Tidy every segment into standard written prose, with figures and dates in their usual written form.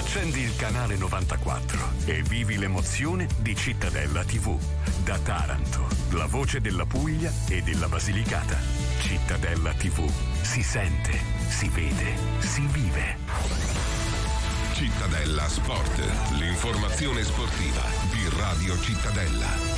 Accendi il canale 94 e vivi l'emozione di Cittadella TV. Da Taranto, la voce della Puglia e della Basilicata. Cittadella TV. Si sente, si vede, si vive. Cittadella Sport, l'informazione sportiva di Radio Cittadella.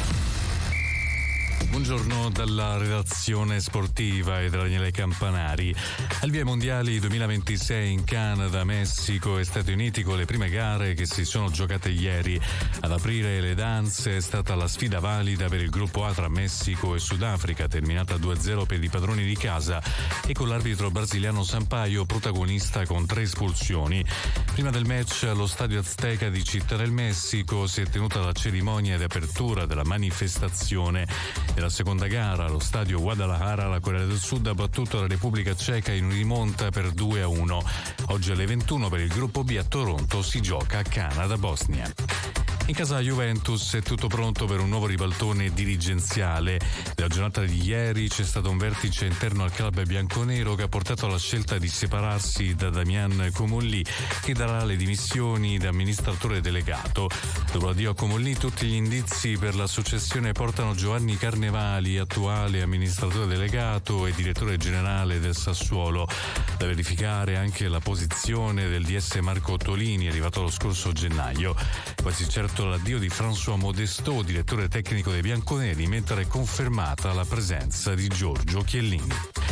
Buongiorno dalla redazione sportiva e da Daniele Campanari. Al via ai mondiali 2026 in Canada, Messico e Stati Uniti con le prime gare che si sono giocate ieri. Ad aprire le danze è stata la sfida valida per il gruppo A tra Messico e Sudafrica, terminata 2-0 per i padroni di casa e con l'arbitro brasiliano Sampaio protagonista con 3 espulsioni. Prima del match allo stadio Azteca di Città del Messico si è tenuta la cerimonia di apertura della manifestazione. Nella seconda gara, allo stadio Guadalajara, la Corea del Sud ha battuto la Repubblica Ceca in rimonta per 2-1. Oggi alle 21 per il gruppo B a Toronto si gioca Canada-Bosnia. In casa Juventus è tutto pronto per un nuovo ribaltone dirigenziale. Nella giornata di ieri c'è stato un vertice interno al club bianconero che ha portato alla scelta di separarsi da Damian Comolli, che darà le dimissioni da amministratore delegato. Dopo l'addio a Comolli, tutti gli indizi per la successione portano Giovanni Carnevali, attuale amministratore delegato e direttore generale del Sassuolo. Da verificare anche la posizione del DS Marco Ottolini, arrivato lo scorso gennaio. Quasi certo l'addio di François Modesto, direttore tecnico dei bianconeri, mentre è confermata la presenza di Giorgio Chiellini.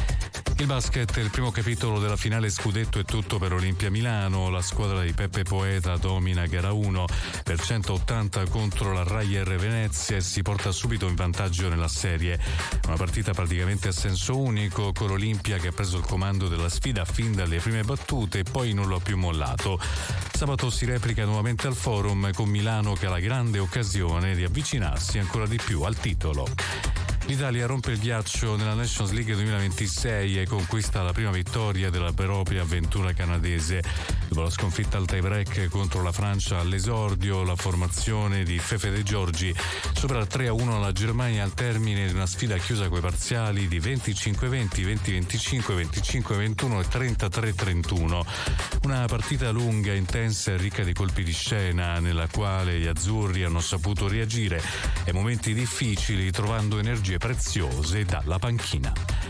Il basket, il primo capitolo della finale scudetto è tutto per Olimpia Milano. La squadra di Peppe Poeta domina gara 1 per 180 contro la Rayer Venezia e si porta subito in vantaggio nella serie. Una partita praticamente a senso unico, con l'Olimpia che ha preso il comando della sfida fin dalle prime battute e poi non l'ha più mollato. Sabato si replica nuovamente al Forum con Milano che ha la grande occasione di avvicinarsi ancora di più al titolo. L'Italia rompe il ghiaccio nella Nations League 2026 e conquista la prima vittoria della propria avventura canadese. Dopo la sconfitta al tie-break contro la Francia all'esordio, la formazione di Fefe De Giorgi supera 3-1 la Germania al termine di una sfida chiusa coi parziali di 25-20, 20-25, 25-21 e 33-31. Una partita lunga, intensa e ricca di colpi di scena, nella quale gli azzurri hanno saputo reagire ai momenti difficili trovando energie preziose dalla panchina.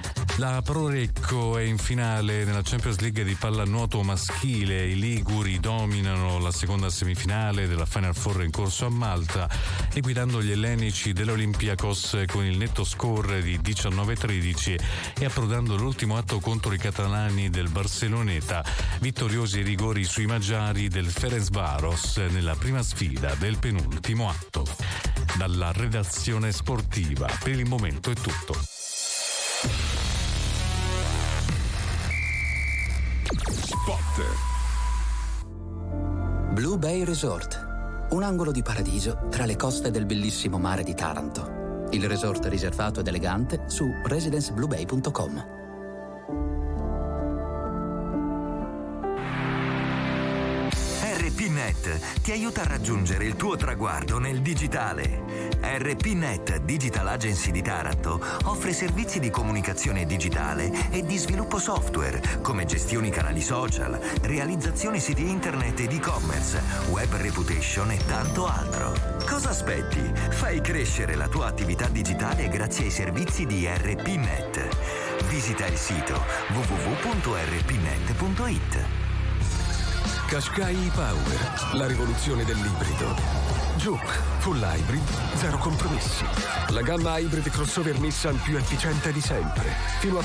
La Pro Recco è in finale nella Champions League di pallanuoto maschile. I liguri dominano la seconda semifinale della Final Four in corso a Malta, liquidando gli ellenici dell'Olympiakos con il netto score di 19-13 e approdando l'ultimo atto contro i catalani del Barceloneta, vittoriosi ai rigori sui magiari del Ferencváros nella prima sfida del penultimo atto. Dalla redazione sportiva per il momento è tutto. Spot. Blue Bay Resort, un angolo di paradiso tra le coste del bellissimo mare di Taranto. Il resort riservato ed elegante su residencebluebay.com. RPNet ti aiuta a raggiungere il tuo traguardo nel digitale. RPNet Digital Agency di Taranto offre servizi di comunicazione digitale e di sviluppo software come gestioni canali social, realizzazione siti internet ed e-commerce, web reputation e tanto altro. Cosa aspetti? Fai crescere la tua attività digitale grazie ai servizi di RPNet. Visita il sito www.rpnet.it. Qashqai Power, la rivoluzione dell'ibrido. Juke, full hybrid, zero compromessi. La gamma hybrid crossover Nissan più efficiente di sempre. Fino a